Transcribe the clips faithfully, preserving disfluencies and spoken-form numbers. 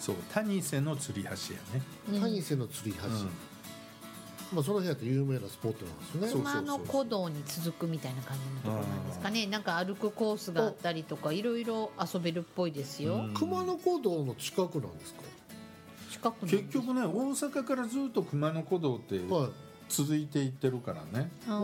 そう谷瀬の吊り橋やね、 うん、 谷瀬の吊り橋、うん、まあ、その辺だと有名なスポットなんですよね。 熊野古道に続くみたいな感じのところなんですかね。なんか歩くコースがあったりとかいろいろ遊べるっぽいですよ。 熊野古道の近くなんですか？ 近くなんです。結局ね、大阪からずっと熊野古道って続いていってるからね、 はい、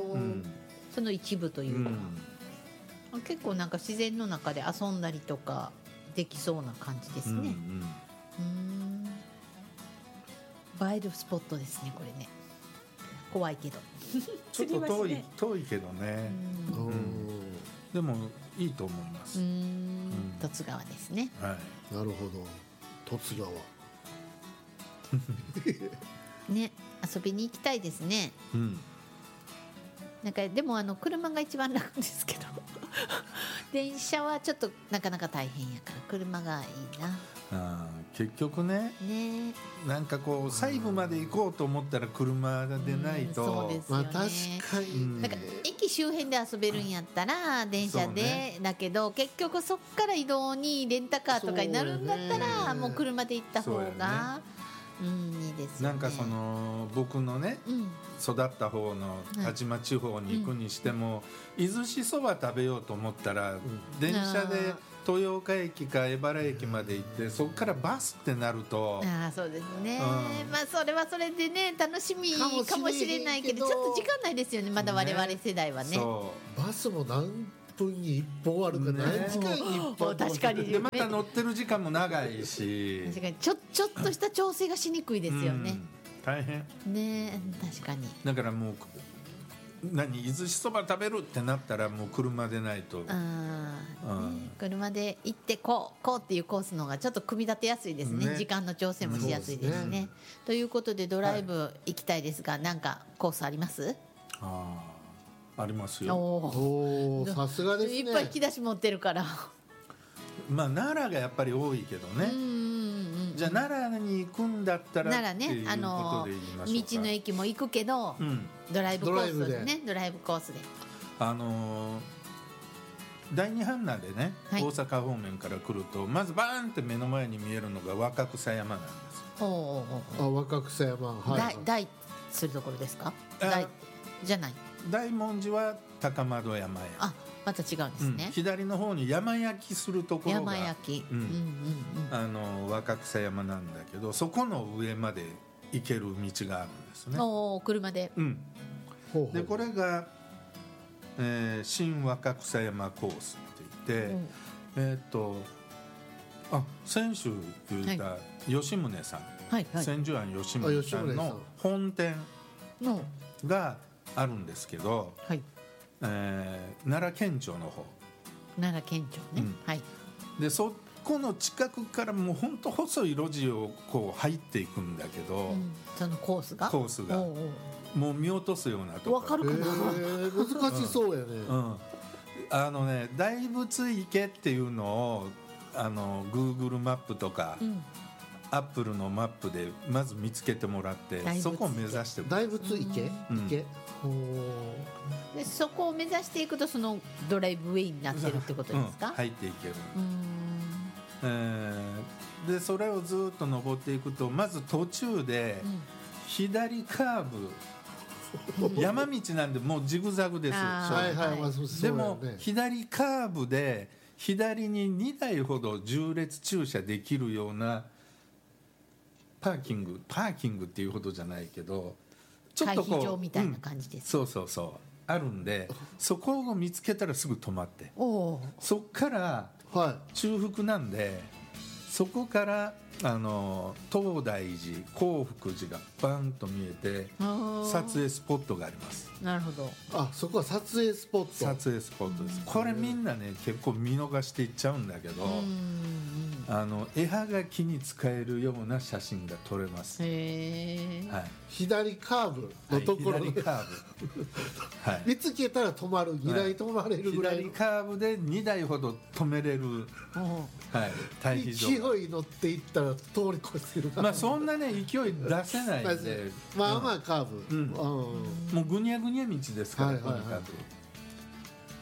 うん、その一部というか、うん、結構なんか自然の中で遊んだりとかできそうな感じですね。うん、うん、うん映えるスポットですねこれね。怖いけどちょっと遠い遠いけどね、うん、うん、でもいいと思います。 うん、十津川ですね、 はい、 なるほど。十津川ね、遊びに行きたいですね、うん、なんかでもあの車が一番楽ですけど電車はちょっとなかなか大変やから車がいいな。 あ結局 ね, ねなんかこう細部まで行こうと思ったら車が出ないと、 うん、そうですよね、 まあ、確かになんか駅周辺で遊べるんやったら電車で、ね、だけど結局そっから移動にレンタカーとかになるんだったらもう車で行った方が、うん、いいですよね。 なんかその僕のね、うん、育った方の但馬地方に行くにしても、うん、伊豆しそば食べようと思ったら、うん、電車で豊岡駅か江原駅まで行ってそこからバスってなると、 あそうですね、うん、まあそれはそれでね楽しみかもしれないけどちょっと時間ないですよねまだ我々世代は ね, ねそうバスも何分にいっぽんあるか、ね、何時間にいっぽん確かにでまた乗ってる時間も長いし確かにちょ、ちょっとした調整がしにくいですよね、うん、 大変ね確かに。 だからもう何伊豆しそば食べるってなったらもう車でないと、 あ、ね、車で行ってこうこうっていうコースの方がちょっと組み立てやすいです ね, ね時間の調整もしやすいですね、うん、ということでドライブ行きたいですが、はい、なんかコースあります？ あありますよ。 おおさすがですね。 いっぱい引き出し持ってるからまあ奈良がやっぱり多いけどね。じゃあ奈良に行くんだったら奈良ね、あの道の駅も行くけど、うん、ドライブコースでねドライブコースであのー、第二阪奈でね、はい、大阪方面から来るとまずバーンって目の前に見えるのが若草山なんですよ。 おうおうおうあ若草山、はいはい、 大するところですか？大じゃない大文字は高円山へ。 あまた違うんですね、 うん、左の方に山焼きするところが山焼き、うんうんうんうん、 あの若草山なんだけどそこの上まで行ける道があるんですね。 お車で、 うん、ほうほうでこれが、えー、新若草山コースって言って、うん、えー、っとあ先週言った、はい、吉宗さん、はいはい、千住庵吉宗さんの本店があるんですけど、はいえー、奈良県庁の方奈良県庁ね、うん、はいでそこの近くからもうほんと細い路地をこう入っていくんだけど、うん、 そのコースがコースがおうおうもう見落とすようなところ分かるかな、 えー、難しそうやね、 うんうん、あのね大仏池っていうのをあの Google マップとか、うんアップルのマップでまず見つけてもらってそこを目指して大仏池、うん、池でそこを目指していくとそのドライブウェイになってるってことですか、 うん、入っていける、うんえー、でそれをずっと登っていくとまず途中で左カーブ山道なんでもうジグザグです、はいはいまあ、そうでも左カーブで左ににだいほど縦列駐車できるようなパーキングパーキングっていうほどじゃないけどちょっとこう会費場みたいな感じです、 うん、そうそうそうあるんでそこを見つけたらすぐ止まってそっから中腹なんで、はい、そこからあの東大寺興福寺がバンと見えて撮影スポットがあります。 なるほど。 あそこは撮影スポット撮影スポットです。これみんなね結構見逃していっちゃうんだけどあの絵はがきに使えるような写真が撮れます。 へー、 はい、 左カーブのところ、 はい、左カーブ、 はい、見つけたら止まるにだい止まれるぐらいの、 はい、左カーブでにだいほど止めれる、はい、待避場勢い乗っていったら通り越せるまあそんなね勢い出せないんでまあまあカーブ、 うんうん、もうぐにゃぐにゃ道ですから、はいはいはい、とにかく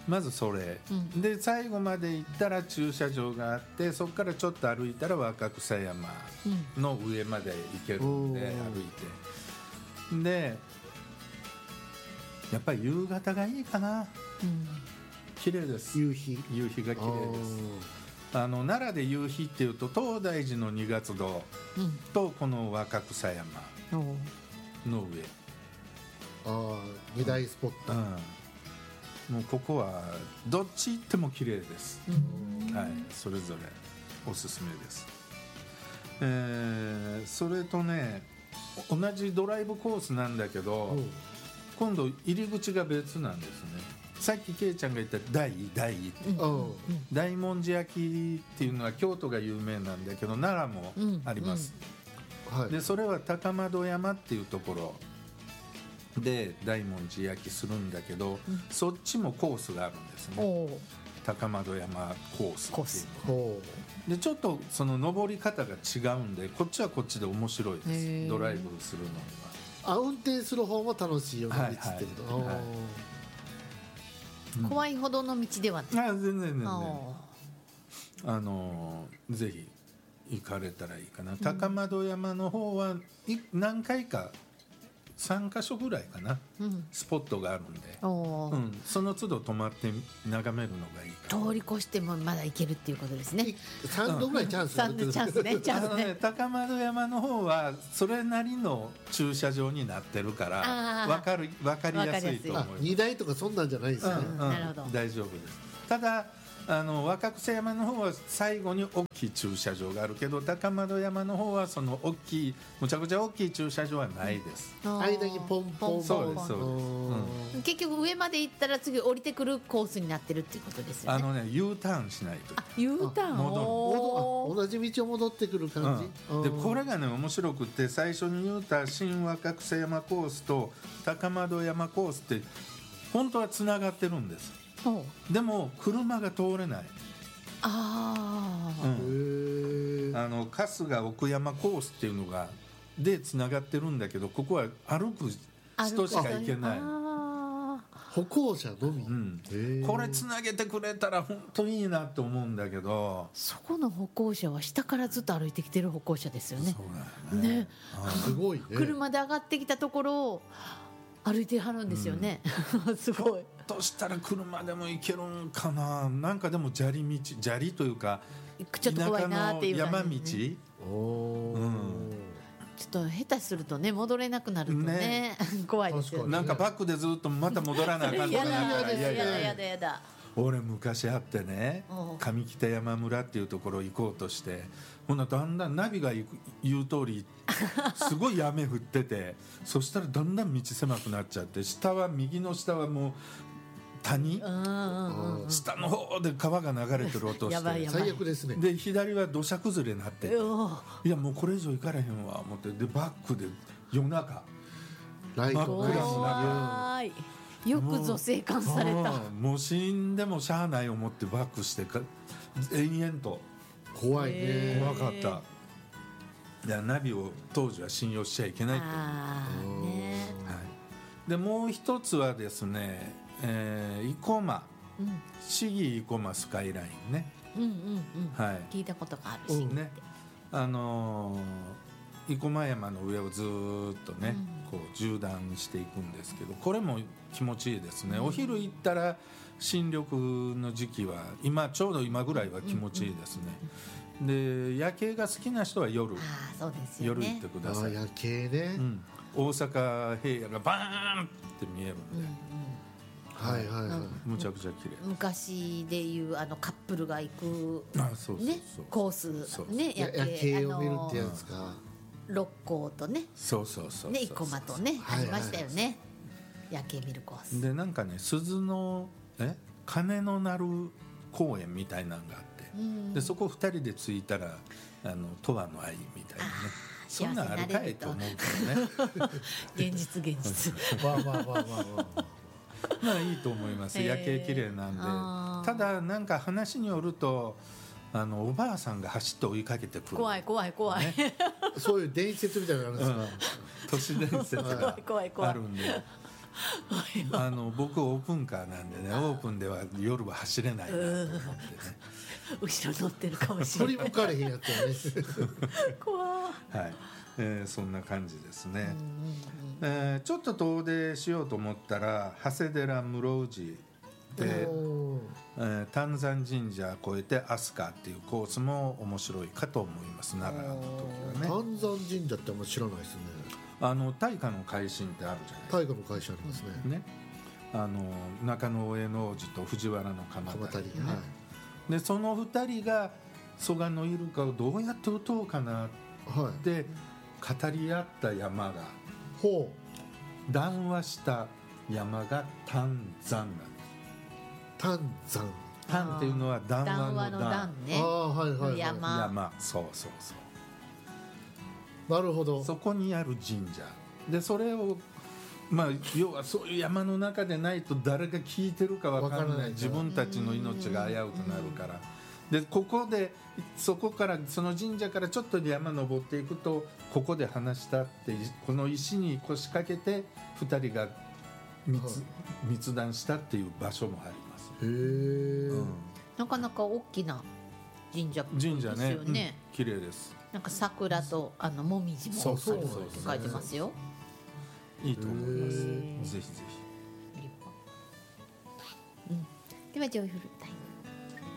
まずそれ、うん、で最後まで行ったら駐車場があって、そこからちょっと歩いたら若草山の上まで行けるんで、うん、歩いて、でやっぱり夕方がいいかな、うん、綺麗です。 夕日夕日が綺麗です。あの奈良で夕日っていうと東大寺の二月堂とこの若草山の上、 ああ二大スポット、 うん、もうここはどっち行っても綺麗です、はい、それぞれおすすめです、えー、それとね同じドライブコースなんだけど、今度入り口が別なんですね。さっきケイちゃんが言った大大って、うん、大文字焼きっていうのは京都が有名なんだけど奈良もあります、うんうん、はい、でそれは高窓山っていうところで大文字焼きするんだけど、うん、そっちもコースがあるんですね。高窓山コースっていうでちょっとその登り方が違うんで、こっちはこっちで面白いです。ドライブするのにはあ、運転する方も楽しいような道ってこと、はいはいはいうん、怖いほどの道ではない。 あ、全然全然あのぜひ行かれたらいいかな、うん、高窓山の方は何回かさんかしょぐらいかな、うん、スポットがあるんで、うん、その都度泊まって眺めるのがいいかな。 通り越してもまだ行けるっていうことですね。 さんどぐらいチャンスある、 うん、チャンスねチャンスね。 ね高窓山の方はそれなりの駐車場になってるから分かる分かりやすいと思います。 にだいとかそんなんじゃないですね、 うんうん、なるほど、大丈夫です。ただあの若草山の方は最後に大きい駐車場があるけど、高窓山の方はその大きいむちゃくちゃ大きい駐車場はないです、 うん、間にポンポンポン、 そうですそうです、 うん、結局上まで行ったら次降りてくるコースになってるっていうことですよね。 あのね U ターンしないと。 あ U ターン戻る、同じ道を戻ってくる感じ、 うん、でこれがね面白くって最初に言うた新若草山コースと高窓山コースって本当はつながってるんです。でも車が通れない。 あ、 うん、あの春日奥山コースっていうのがでつながってるんだけど、ここは歩く人しか行けない。 歩行者のみ、 うん、これつなげてくれたら本当にいいなと思うんだけど、 そこの歩行者は下からずっと歩いてきてる歩行者ですよね。 そうだよね。ね、 すごいね。 車で上がってきたところを歩いてはるんですよね、うん、すごい。 としたら車でも行けるんかな。なんかでも砂利道、砂利というかちょっと怖いなっていう山道、ね、 お、 うん、ちょっと下手するとね戻れなくなると ね, ね怖いですよね。 なんかバックでずっとまた戻らなあかんとかなったら嫌だ嫌だ嫌だ。 俺昔あってね、上北山村っていうところ行こうとして、ほんなだんだんナビが言う通りすごい雨降っててそしたらだんだん道狭くなっちゃって、下は右の下はもう谷、下の方で川が流れてる音してやばいやばい最悪ですね。 で左は土砂崩れになってて、いやもうこれ以上行かれへんわ思って、でバックで夜中ライト真っ暗の中、 よくぞ生還された。 もう、もう死んでもしゃあない思ってバックしてか延々と怖いね。 怖かった。いやナビを当時は信用しちゃいけないって。 あーね、 はい、でもう一つはですね、えー、生駒、うん、市議生駒スカイラインね、 うんうんうん、はい、聞いたことがあるし、ね、 あのー、生駒山の上をずっとね、うん、こう縦断していくんですけど、これも気持ちいいですね、うん、お昼行ったら新緑の時期は今ちょうど今ぐらいは気持ちいいですね、うんうんうん、で夜景が好きな人は夜、 あ、そうですよね、 夜行ってください。 あ、夜景ね、 うん、大阪平野がバーンって見えるんで、うんうん、はいはいはい、むちゃくちゃ綺麗。 昔でいうあのカップルが行く、 あ、そうそうそう、 ね、コースね、 夜景、夜景を見るってやつか、 六甲とね、 そうそうそう、 ね、生駒とね、ありましたよね、夜景見るコースで、なんかね、鈴のえ鐘の鳴る公園みたいなのがあって、うん、でそこふたりで着いたらあの十和の愛みたいなね、そんなんあるかいと思うけどね現実現実まあまあまあまあまあまあいいと思います。夜景綺麗なんで。ただなんか話によると、あのおばあさんが走って追いかけてくる、 怖い怖い怖い、ね、 そういう伝説みたいなのあるんですよ、 うん、都市伝説があるんで、 あの僕オープンカーなんでね、オープンでは夜は走れないなと思ってね。 後ろ乗ってるかもしれない。 振り向かれへんやつやね。 怖い。 はい、えー、そんな感じですね。 うんうんうん、 えー、ちょっと遠出しようと思ったら長谷寺室氏で、えー、丹山神社越えて飛鳥っていうコースも面白いかと思います。長良の時はね。 丹山神社ってあんま知らないですね。 あの大化の改新ってあるじゃないですか。 大河の会社ありますね。 ね、あの中野上野王子と藤原の鎌足、 鎌足、 ね、 はい、 でそのふたりが蘇我のイルカをどうやって撃とうかなって語り合った山が、 ほう談話した山が丹山なんです。 丹山、 丹っていうのは談話の 談, 談話の談ね。 ああ、はいはいはい、 山、 山、そうそうそう、 なるほど。 そこにある神社で、それをまあ要はそういう山の中でないと誰が聞いてるか分からない、 分からない自分たちの命が危うくなるから、でここでそこからその神社からちょっと山登っていくとここで話したってこの石に腰掛けてふたりが 密,、はい、密談したっていう場所もあります。 へえ、 うん、 なかなか大きな神社ですよね。 神社ね、うん、綺麗です。 なんか桜とあのもみじもそうそうそうって書いてますよ。 いいと思います。ぜひぜひ。 うん、ではジョイフルタイム。